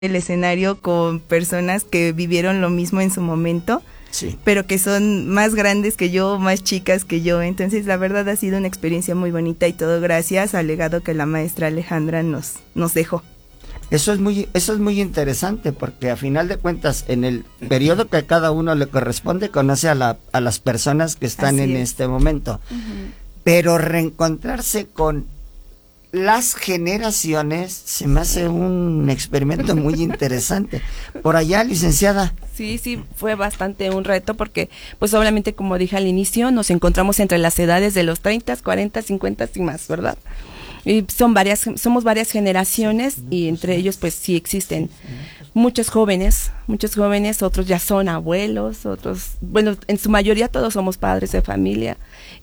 el escenario con personas que vivieron lo mismo en su momento, sí, pero que son más grandes que yo, más chicas que yo. Entonces la verdad ha sido una experiencia muy bonita y todo gracias al legado que la maestra Alejandra nos dejó. Eso es muy interesante, porque a final de cuentas en el periodo que a cada uno le corresponde conoce a las personas que están en este momento. Pero reencontrarse con las generaciones se me hace un experimento muy interesante. Por allá, licenciada. Sí, fue bastante un reto porque, pues obviamente, como dije al inicio, nos encontramos entre las edades de los 30, 40, 50 y más, ¿verdad? Y somos varias generaciones y entre ellos, pues sí existen muchos jóvenes, otros ya son abuelos, otros, bueno, en su mayoría todos somos padres de familia.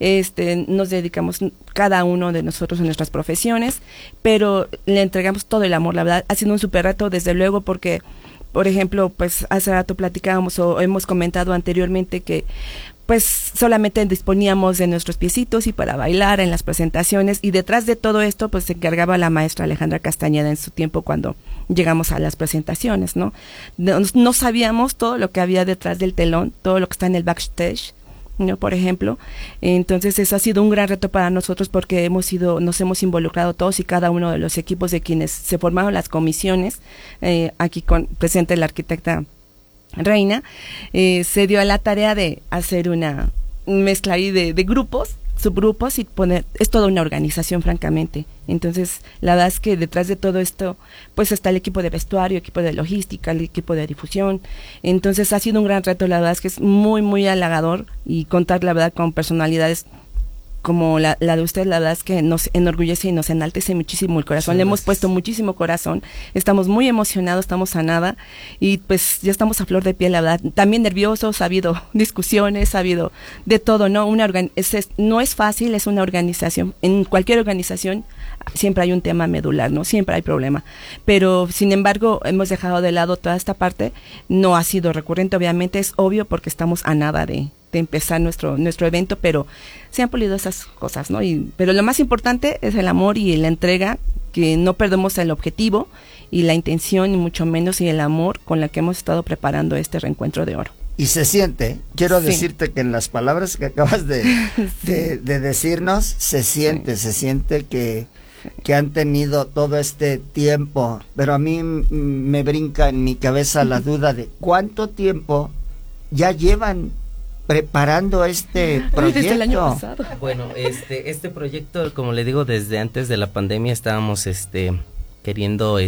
Nos dedicamos cada uno de nosotros en nuestras profesiones, pero le entregamos todo el amor. La verdad ha sido un súper reto, desde luego, porque, por ejemplo, pues hace rato platicábamos o hemos comentado anteriormente que pues solamente disponíamos de nuestros piecitos y para bailar en las presentaciones, y detrás de todo esto pues se encargaba la maestra Alejandra Castañeda en su tiempo cuando llegamos a las presentaciones, ¿no? No sabíamos todo lo que había detrás del telón, todo lo que está en el backstage, ¿no? Por ejemplo, entonces eso ha sido un gran reto para nosotros porque nos hemos involucrado todos y cada uno de los equipos de quienes se formaron las comisiones, aquí presente la arquitecta Reina, se dio a la tarea de hacer una mezcla ahí de grupos, subgrupos, y es toda una organización, francamente. Entonces, la verdad es que detrás de todo esto, pues está el equipo de vestuario, equipo de logística, el equipo de difusión. Entonces, ha sido un gran reto, la verdad es que es muy, muy halagador, y contar, la verdad, con personalidades como la de usted, la verdad es que nos enorgullece y nos enaltece muchísimo el corazón. Le hemos puesto muchísimo corazón, estamos muy emocionados, estamos a nada, y pues ya estamos a flor de piel, la verdad. También nerviosos, ha habido discusiones, ha habido de todo, ¿no? No es fácil, es una organización. En cualquier organización siempre hay un tema medular, ¿no? Siempre hay problema. Pero, sin embargo, hemos dejado de lado toda esta parte. No ha sido recurrente, obviamente, es obvio, porque estamos a nada de empezar nuestro evento, pero se han pulido esas cosas, ¿no? Pero lo más importante es el amor y la entrega, que no perdemos el objetivo y la intención, y mucho menos, y el amor con la que hemos estado preparando este reencuentro de oro. Y se siente, quiero decirte que en las palabras que acabas de decirnos, se siente que han tenido todo este tiempo, pero a mí me brinca en mi cabeza la duda de cuánto tiempo ya llevan preparando este proyecto. Desde el año pasado. Bueno, este proyecto, como le digo, desde antes de la pandemia estábamos queriendo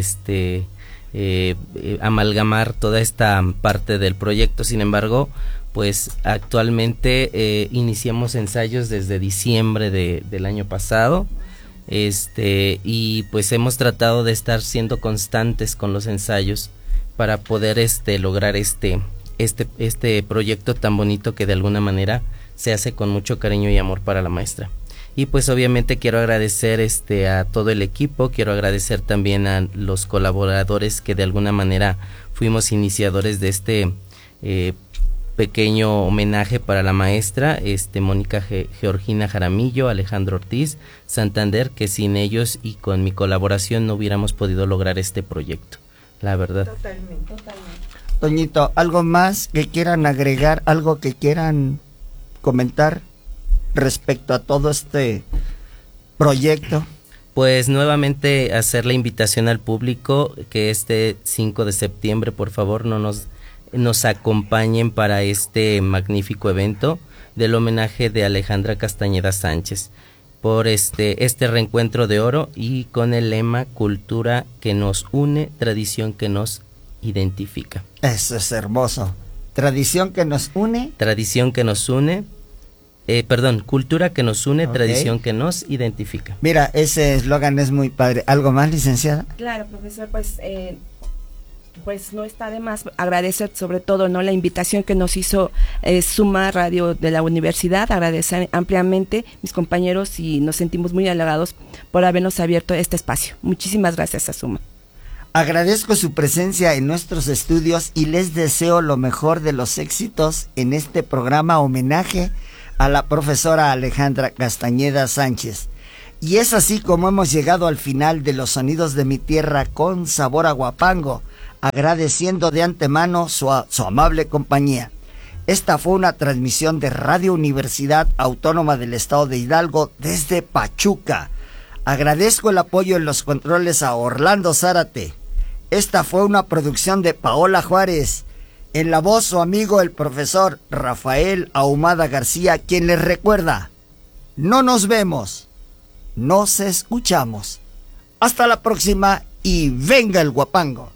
amalgamar toda esta parte del proyecto. Sin embargo, pues actualmente iniciamos ensayos desde diciembre del año pasado, y pues hemos tratado de estar siendo constantes con los ensayos para poder este proyecto tan bonito que de alguna manera se hace con mucho cariño y amor para la maestra. Y pues obviamente quiero agradecer a todo el equipo, quiero agradecer también a los colaboradores que de alguna manera fuimos iniciadores de este pequeño homenaje para la maestra, Mónica Georgina Jaramillo, Alejandro Ortiz, Santander, que sin ellos y con mi colaboración no hubiéramos podido lograr este proyecto, la verdad. Totalmente. Toñito, ¿algo más que quieran agregar, algo que quieran comentar respecto a todo este proyecto? Pues nuevamente hacer la invitación al público que este 5 de septiembre, por favor, nos acompañen para este magnífico evento del homenaje de Alejandra Castañeda Sánchez, por este reencuentro de oro, y con el lema cultura que nos une, tradición que nos identifica. Eso es hermoso. Tradición que nos une. Tradición que nos une. Cultura que nos une, okay. Tradición que nos identifica. Mira, ese eslogan es muy padre. ¿Algo más, licenciada? Claro, profesor, pues no está de más agradecer sobre todo, ¿no?, la invitación que nos hizo Suma Radio de la universidad, agradecer ampliamente mis compañeros, y nos sentimos muy halagados por habernos abierto este espacio. Muchísimas gracias a Suma. Agradezco su presencia en nuestros estudios y les deseo lo mejor de los éxitos en este programa homenaje a la profesora Alejandra Castañeda Sánchez. Y es así como hemos llegado al final de Los Sonidos de mi Tierra con sabor a Huapango. agradeciendo de antemano su amable compañía. Esta fue una transmisión de Radio Universidad Autónoma del Estado de Hidalgo desde Pachuca. Agradezco el apoyo en los controles a Orlando Zárate. Esta fue una producción de Paola Juárez. En la voz su amigo el profesor Rafael Ahumada García, quien les recuerda, no nos vemos, nos escuchamos. Hasta la próxima y venga el guapango.